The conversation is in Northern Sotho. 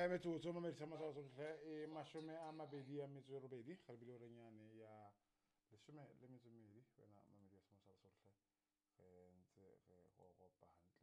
metsotso mamedi sa masao sotlhe e masome a mabedi a metso e robedi ga re bile orenyane ya lesome le metso e mmedi wena mamedi ya semasao sotlhe ge ntse ge go gopa hantle